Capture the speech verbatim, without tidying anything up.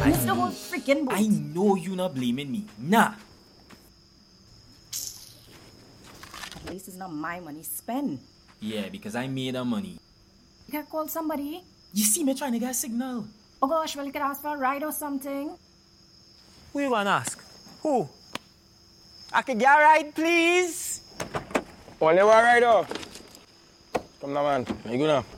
I missed the whole freaking boat. I know you not blaming me. Nah. At least it's not my money spent. Yeah, because I made the money. You can call somebody. You see me trying to get a signal. Oh gosh, well you could ask for a ride or something. Who you gonna ask? Who? I could get a ride, please? Only one ride, oh. Come now, man. You go now.